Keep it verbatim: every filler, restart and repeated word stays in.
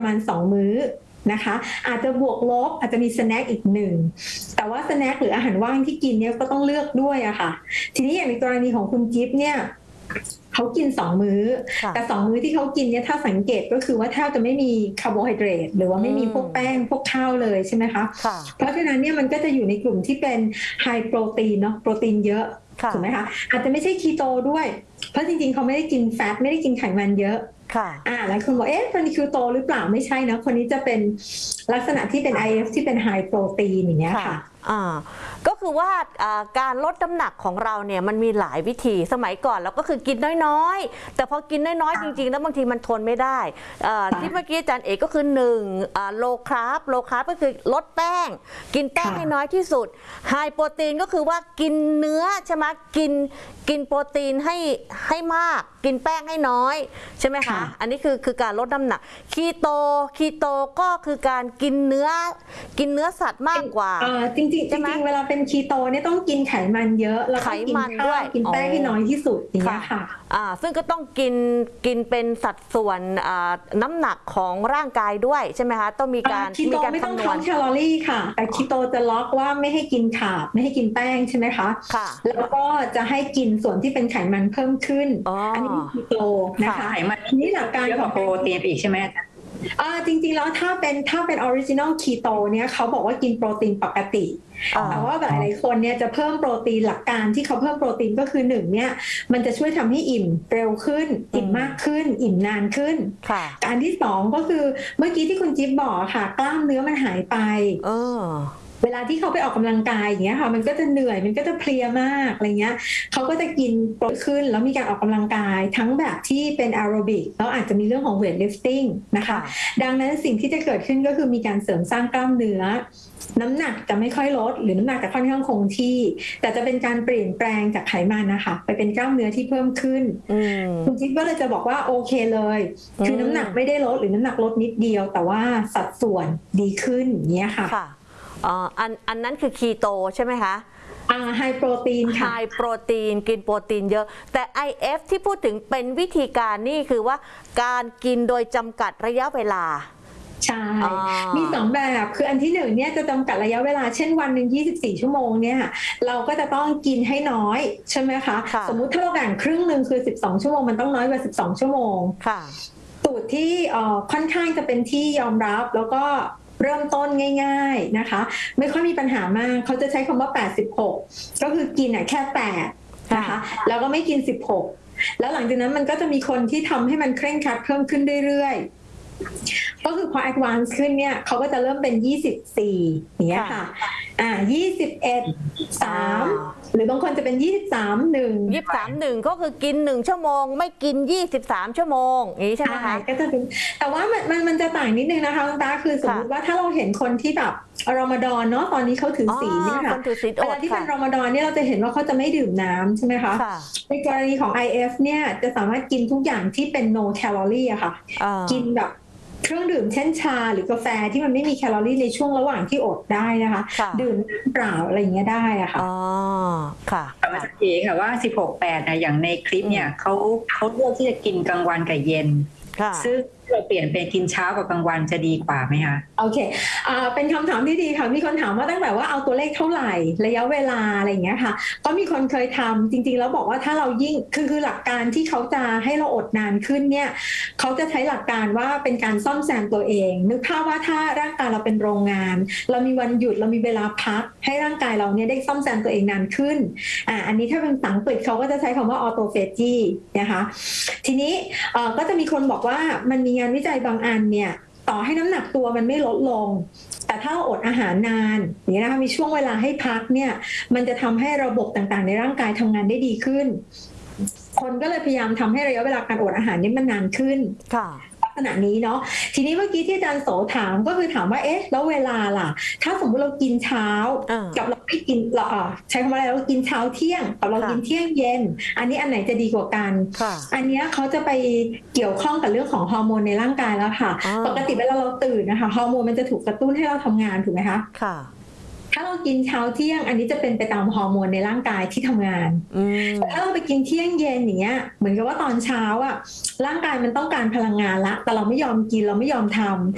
ประมาณสองมื้อนะคะอาจจะบวกลบอาจจะมีสแน็คอีกหนึ่งแต่ว่าสแน็คหรืออาหารว่างที่กินเนี่ยก็ต้องเลือกด้วยอะค่ะทีนี้อย่างในกรณีของคุณจิ๊บเนี่ยเขากินสองมื้อแต่สองมื้อที่เขากินเนี่ยถ้าสังเกตก็คือว่าแทบจะไม่มีคาร์โบไฮเดรตหรือว่าไม่มีพวกแป้งพวกข้าวเลยใช่ไหมคะเพราะฉะนั้นเนี่ยมันก็จะอยู่ในกลุ่มที่เป็นไฮโปรตีนเนาะโปรตีนเยอะถูกไหมคะอาจจะไม่ใช่คีโตด้วยเพราะจริงๆเขาไม่ได้กินแฟตไม่ได้กินไขมันเยอะค่ะอ่าหลายคนบอกเอ๊ะคนนี้คีโตหรือเปล่าไม่ใช่นะคนนี้จะเป็นลักษณะที่เป็น ไอ เอฟ ที่เป็นไฮโปรตีนอย่างเงี้ยค่ะอ่าก็คือว่าการลดน้ำหนักของเราเนี่ยมันมีหลายวิธีสมัยก่อนเราก็คือกินน้อยๆแต่พอกินน้อยๆจริงๆแล้วบางทีมันทนไม่ได้ที่เมื่อกี้อาจารย์เอกก็คือหนึ่งโลคาร์บโลคาร์บก็คือลดแป้งกินแป้งให้น้อยที่สุดไฮโปรตีนก็คือว่ากินเนื้อใช่ไหมกินกินโปรตีนให้ให้มากกินแป้งให้น้อยใช่ไหมคะอันนี้คือคือการลดน้ำหนักคีโตคีโตก็คือการกินเนื้อกินเนื้อสัตว์มากกว่าจริงๆจริงๆเวลาเป็นคีโตเนี่ยต้องกินไขมันเยอะแล้วก็กินข้าวกินแป้งให้น้อยที่สุดอย่างเงี้ยค่ะอ่าซึ่งก็ต้องกินกินเป็นสัดส่วนอ่าน้ำหนักของร่างกายด้วยใช่ไหมคะต้องมีการคีโตไม่ต้องคั้งแคลอรี่ค่ะแต่คีโตจะล็อกว่าไม่ให้กินคาร์บไม่ให้กินแป้งใช่ไหมคะค่ะแล้วก็จะให้กินส่วนที่เป็นไขมันเพิ่มขึ้นอันนี้คีโตนะคะไขมันนี่หลักการของโปรตีนอีกใช่ไหมอ่าจริงๆแล้วถ้าเป็นถ้าเป็นออริจินอลคีโตเนี่ยเขาบอกว่ากินโปรตีนปกติแต่ว่าหลายๆคนเนี่ยจะเพิ่มโปรตีนหลักการที่เขาเพิ่มโปรตีนก็คือหนึ่งเนี่ยมันจะช่วยทำให้อิ่มเร็วขึ้นอิ่มมากขึ้นอิ่มนานขึ้นการที่สองก็คือเมื่อกี้ที่คุณจิ๊บบอกค่ะกล้ามเนื้อมันหายไปเวลาที่เขาไปออกกำลังกายอย่างเงี้ยค่ะมันก็จะเหนื่อยมันก็จะเพลียมากอะไรเงี้ยเขาก็จะกินโปรตีนขึ้นแล้วมีการออกกำลังกายทั้งแบบที่เป็นแอโรบิกแล้วอาจจะมีเรื่องของเวทลิฟติ้งนะคะดังนั้นสิ่งที่จะเกิดขึ้นก็คือมีการเสริมสร้างกล้ามเนื้อน้ำหนักจะไม่ค่อยลดหรือน้ำหนักจะค่อนข้างคงที่แต่จะเป็นการเปลี่ยนแปลงจากไขมันนะคะไปเป็นกล้ามเนื้อที่เพิ่มขึ้นคุณจิ๊บก็เลยจะบอกว่าโอเคเลยคือน้ำหนักไม่ได้ลดหรือน้ำหนักลดนิดเดียวแต่ว่าสัดส่วนดีขึ้นอย่างเงี้ยค่ะอ๋ออันอันนั้นคือคีโตใช่ไหมคะอ่าไฮโปรตีนค่ะไฮโปรตีนกินโปรตีนเยอะแต่ ไอ เอฟ ที่พูดถึงเป็นวิธีการนี่คือว่าการกินโดยจำกัดระยะเวลาใช่มีสองแบบคืออันที่หนึ่งเนี่ยจะจำกัดระยะเวลาเช่นวันหนึ่งยี่สิบสี่ชั่วโมงเนี่ยเราก็จะต้องกินให้น้อยใช่ไหมคะสมมุติถ้าเราแบ่งครึ่งหนึ่งคือสิบสองชั่วโมงมันต้องน้อยกว่าสิบสองชั่วโมงสูตรที่ค่อนข้างจะเป็นที่ยอมรับแล้วก็เริ่มต้นง่ายๆนะคะไม่ค่อยมีปัญหามากเขาจะใช้คำว่าแปดสิบหกก็คือกินอ่ะแค่แปดนะคะแล้วก็ไม่กินสิบหกแล้วหลังจากนั้นมันก็จะมีคนที่ทำให้มันเคร่งครัดเพิ่มขึ้นเรื่อยๆก็คือพอ advance ขึ้นเนี่ยเขาก็จะเริ่มเป็นยี่สิบสี่อย่างเงี้ยค่ะอ่ายี่สิบเอ็ด สามหรือบางคนจะเป็นยี่สิบสาม หนึ่งยี่สิบสาม หนึ่งก็คือกินหนึ่งชั่วโมงไม่กินยี่สิบสามชั่วโมงอย่างนี้ใช่ไหมคะก็จะเป็นแต่ว่ามันมันมันจะต่างนิดนึงนะคะคุณตาคือสมมติว่าถ้าเราเห็นคนที่แบบรอมฎอนเนาะตอนนี้เขาถือศีลเนี่ยค่ะเวลาที่เป็นรอมฎอนเนี่ยเราจะเห็นว่าเขาจะไม่ดื่มน้ำใช่ไหมคะในกรณีของ ไอ เอฟ เนี่ยจะสามารถกินทุกอย่างที่เป็น no calorie อะค่ะกินแบบเครื่องดื่มเช่นชาหรือกาแฟที่มันไม่มีแคลอรี่ในช่วงระหว่างที่อดได้นะคะดื่มน้ำเปล่าอะไรอย่างเงี้ยได้อะค่ะอ๋อค่ะอาจารย์เอ๋ค่ะว่าสิบหก แปดนะอย่างในคลิปเนี่ยเขาเขาเลือกที่จะกินกลางวันกับเย็นซึ่งเราเปลี่ยนเป็นกินเช้ากับกลางวันจะดีกว่าไหมคะโอเคอ่าเป็นคำถามที่ดีค่ะมีคนถามว่าตั้งแต่ว่าเอาตัวเลขเท่าไหร่ระยะเวลาอะไรอย่างเงี้ยค่ะก็มีคนเคยทำจริงๆแล้วบอกว่าถ้าเรายิ่งคือคือหลักการที่เขาจะให้เราอดนานขึ้นเนี่ยเขาจะใช้หลักการว่าเป็นการซ่อมแซมตัวเองนึกภาพว่าถ้าร่างกายเราเป็นโรงงานเรามีวันหยุดเรามีเวลาพักให้ร่างกายเราเนี่ยได้ซ่อมแซมตัวเองนานขึ้นอ่าอันนี้ถ้าเป็นภาษาอังกฤษเขาก็จะใช้คำว่าออโตเฟจีนะคะทีนี้เอ่อก็จะมีคนบอกว่ามันมีงานวิจัยบางอันเนี่ยต่อให้น้ำหนักตัวมันไม่ลดลงแต่ถ้าเราอดอาหารนานอย่างนี้นะคะมีช่วงเวลาให้พักเนี่ยมันจะทำให้ระบบต่างๆในร่างกายทำงานได้ดีขึ้นคนก็เลยพยายามทำให้ระยะเวลาการอดอาหารนี่มันนานขึ้นลักษณะนี้เนาะทีนี้เมื่อกี้ที่อาจารย์โสถามก็คือถามว่าเอ๊ะแล้วเวลาล่ะถ้าสมมุติเรากินเช้ากับเราไม่กินเราใช้คำว่าอะไรเรากินเช้าเที่ยงกับเรากินเที่ยงเย็นอันนี้อันไหนจะดีกว่ากันอันนี้เขาจะไปเกี่ยวข้องกับเรื่องของฮอร์โมนในร่างกายแล้วค่ะปกติเวลาเราตื่นนะคะฮอร์โมนมันจะถูกกระตุ้นให้เราทำงานถูกไหมคะถ้าเรากินเช้าเที่ยงอันนี้จะเป็นไปตามฮอร์โมนในร่างกายที่ทำงานแต่ถ้าเราไปกินเที่ยงเย็นอย่างเงี้ยเหมือนกับว่าตอนเช้าอ่ะร่างกายมันต้องการพลังงานละแต่เราไม่ยอมกินเราไม่ยอมทำ